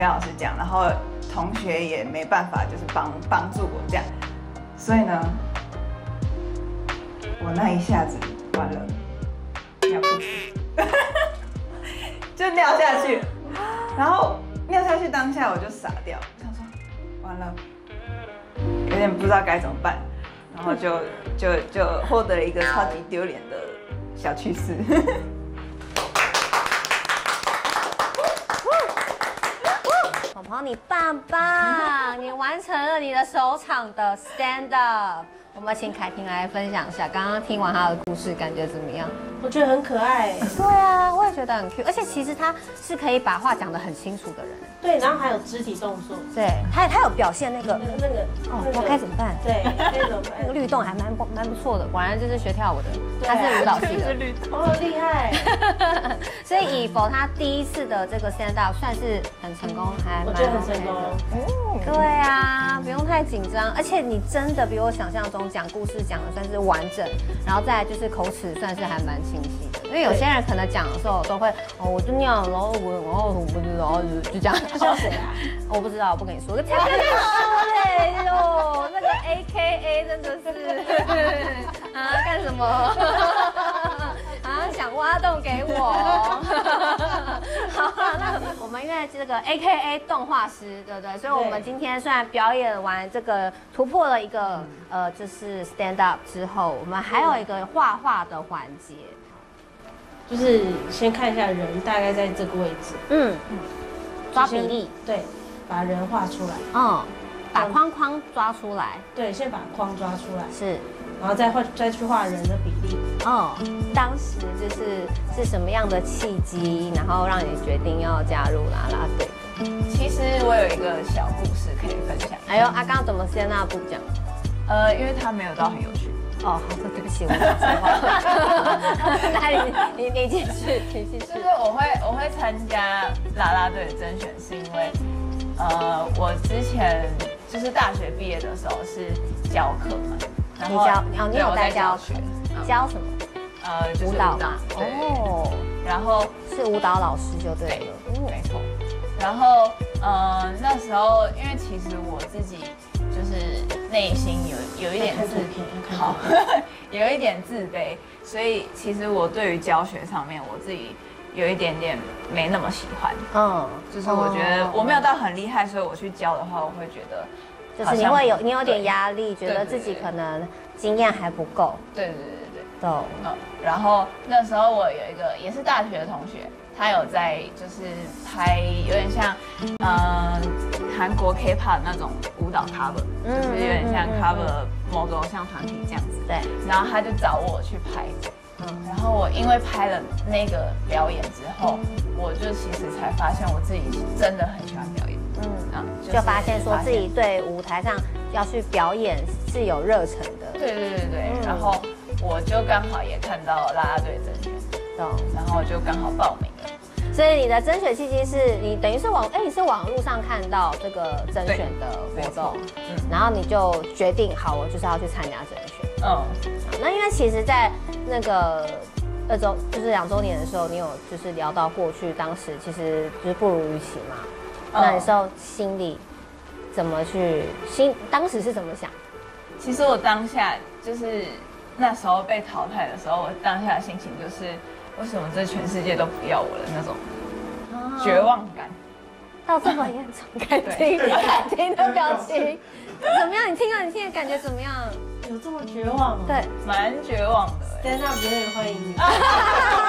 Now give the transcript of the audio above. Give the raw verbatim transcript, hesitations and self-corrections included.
跟老师讲，然后同学也没办法，就是帮帮助我这样，所以呢，我那一下子完了，尿裤子，就尿下去，然后尿下去当下我就傻掉，我想说完了，有点不知道该怎么办，然后就就就获得了一个超级丢脸的小趣事。 鹏鹏，你棒棒，你完成了你的首场的 stand up。我们请凯婷来分享一下，刚刚听完她的故事，感觉怎么样？ 我觉得很可爱。 对啊，我也觉得很 cute， 而且其实她是可以把话讲得很清楚的人。 对，然后还有肢体动作。 对，她她有表现那个那个哦，我该怎么办？ 对，那种那个律动还蛮不蛮不错的，果然就是学跳舞的，她是舞蹈系的。 哦，厉害。 所以以否她第一次的这个 stand up 算是很成功，还我觉得很成功。 对啊，不用太紧张，而且你真的比我想象中讲故事讲的算是完整，然后再来就是口齿算是还蛮清晰的。因为有些人可能讲的时候都会哦，我就尿，然后我然后我不知道，就这样。 笑谁啊？ 我不知道，我不跟你说。太太说嘞哟，那个 A K A 真的是啊干什么？啊想挖洞给我？好，那我们因为这个 A K A 动画师，对不对？所以我们今天虽然表演完这个突破了一个呃就是 stand up 之后，我们还有一个画画的环节。 就是先看一下人大概在这个位置， 嗯，抓比例， 对，把人画出来， 嗯，把框框抓出来， 对，先把框抓出来， 是， 然后再画再去画人的比例。 哦，当时就是是什么样的契机，然后让你决定要加入啦啦队？ 其实我有一个小故事可以分享。 哎呦，阿刚怎么先那不讲？ 呃，因为它没有到很有趣。 哦，好的，对不起，我讲错话。来，你你你继续，你继续。 就是我会我会参加啦啦队的甄选，是因为呃，我之前就是大学毕业的时候是教课嘛，然后你教哦，你有在教学， 教什么？ 呃，就是舞蹈嘛。 哦，然后是舞蹈老师就对了， 没错。然后呃，那时候因为其实我自己就是内心有有一点自卑，好，有一点自卑，所以其实我对于教学上面我自己有一点点没那么喜欢。嗯，就是我觉得我没有到很厉害，所以我去教的话，我会觉得就是你会有你有点压力，觉得自己可能经验还不够。 对对对对对。 懂。 嗯，然后那时候我有一个也是大学的同学。他有在就是拍有点像，呃，韩国 K-pop 那种舞蹈 cover，就是有点像 cover 某个偶像团体这样子。对。然后他就找我去拍，嗯，然后我因为拍了那个表演之后，我就其实才发现我自己真的很喜欢表演。嗯嗯， 就发现说自己对舞台上要去表演是有热忱的。 对对对对。然后我就刚好也看到啦啦队甄选。然后就刚好报名了， 所以你的甄选契机是你等于是网哎你是网络上看到这个甄选的活动，嗯，然后你就决定好我就是要去参加甄选，嗯，那因为其实，在那个二周就是两周年的时候，你有就是聊到过去当时其实就是不如预期嘛，那时候心里怎么去心当时是怎么想？ 其实我当下就是那时候被淘汰的时候，我当下的心情就是。为什么这全世界都不要我的那种绝望感， 到这么严重？凯婷，凯婷的表情怎么样？你听了，你听的感觉怎么样？ 有这么绝望？ 对， 蛮绝望的。 stand up 永远欢迎你。